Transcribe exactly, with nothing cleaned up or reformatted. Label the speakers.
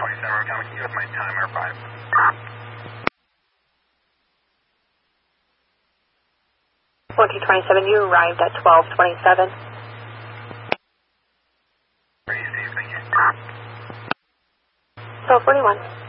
Speaker 1: twenty-seven, we're coming to you with my timer, five.
Speaker 2: Monkey twenty-seven, you arrived at twelve twenty-seven.
Speaker 1: Very safe, thank you.
Speaker 2: twelve forty-one.